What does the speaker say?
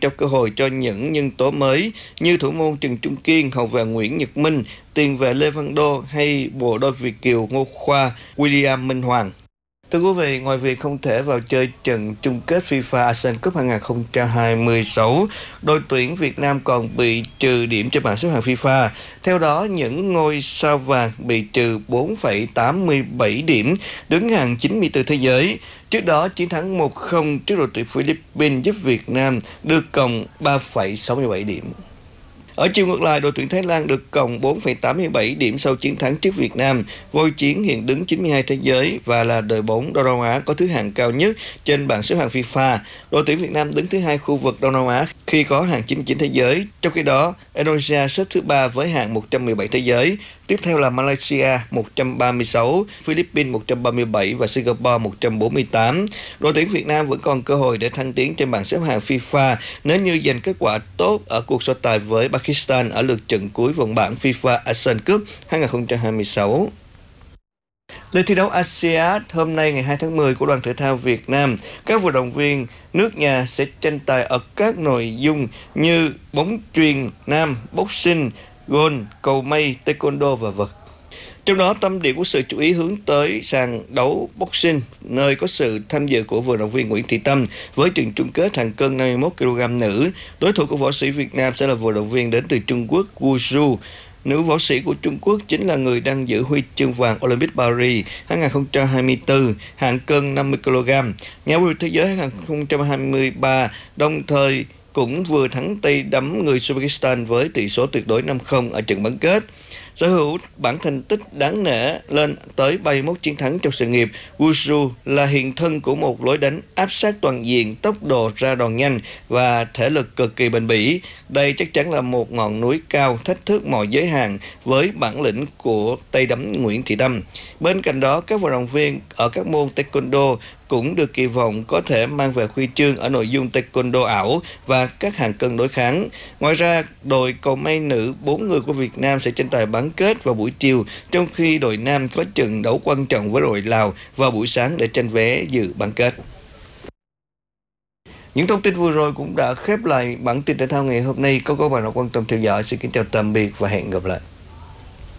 trao cơ hội cho những nhân tố mới như thủ môn Trần Trung Kiên, hậu vệ Nguyễn Nhật Minh, tiền vệ Lê Văn Đô hay bộ đôi Việt kiều Ngô Khoa, William Minh Hoàng. Thưa quý vị, ngoài việc không thể vào chơi trận chung kết FIFA Asian Cup 2026, đội tuyển Việt Nam còn bị trừ điểm trên bảng xếp hạng FIFA. Theo đó, những ngôi sao vàng bị trừ 4,87 điểm, đứng hàng 94 thế giới. Trước đó, chiến thắng 1-0 trước đội tuyển Philippines giúp Việt Nam được cộng 3,67 điểm. Ở chiều ngược lại, đội tuyển Thái Lan được cộng 4,87 điểm sau chiến thắng trước Việt Nam. Vôi chiến hiện đứng 92 thế giới và là đội bóng Đông Nam Á có thứ hạng cao nhất trên bảng xếp hạng FIFA. Đội tuyển Việt Nam đứng thứ hai khu vực Đông Nam Á khi có hạng 99 thế giới. Trong khi đó, Indonesia xếp thứ ba với hạng 117 thế giới. Tiếp theo là Malaysia 136, Philippines 137 và Singapore 148. Đội tuyển Việt Nam vẫn còn cơ hội để thăng tiến trên bảng xếp hạng FIFA nếu như giành kết quả tốt ở cuộc so tài với Pakistan ở lượt trận cuối vòng bảng FIFA Asian Cup 2026. Lễ thi đấu ASEAN hôm nay ngày 2 tháng 10 của đoàn thể thao Việt Nam, các vận động viên nước nhà sẽ tranh tài ở các nội dung như bóng chuyền nam, boxing, golf, cầu mây, taekwondo và vợt. Trong đó, tâm điểm của sự chú ý hướng tới sàn đấu boxing, nơi có sự tham dự của vận động viên Nguyễn Thị Tâm với trận chung kết hạng cân 51 kg nữ. Đối thủ của võ sĩ Việt Nam sẽ là vận động viên đến từ Trung Quốc Wushu. Nữ võ sĩ của Trung Quốc chính là người đang giữ huy chương vàng Olympic Paris 2024, hạng cân 50 kg. Nhà vô địch thế giới 2023, đồng thời cũng vừa thắng tay đấm người Uzbekistan với tỷ số tuyệt đối 5-0 ở trận bán kết. Sở hữu bản thành tích đáng nể lên tới 31 chiến thắng trong sự nghiệp, Wushu là hiện thân của một lối đánh áp sát toàn diện, tốc độ ra đòn nhanh và thể lực cực kỳ bền bỉ. Đây chắc chắn là một ngọn núi cao thách thức mọi giới hạn với bản lĩnh của tay đấm Nguyễn Thị Tâm. Bên cạnh đó, các vận động viên ở các môn taekwondo cũng được kỳ vọng có thể mang về huy chương ở nội dung taekwondo ảo và các hạng cân đối kháng. Ngoài ra, đội cầu mây nữ 4 người của Việt Nam sẽ tranh tài bán kết vào buổi chiều, trong khi đội nam có trận đấu quan trọng với đội Lào vào buổi sáng để tranh vé dự bán kết. Những thông tin vừa rồi cũng đã khép lại bản tin thể thao ngày hôm nay. Các bạn đã quan tâm theo dõi. Xin kính chào tạm biệt và hẹn gặp lại.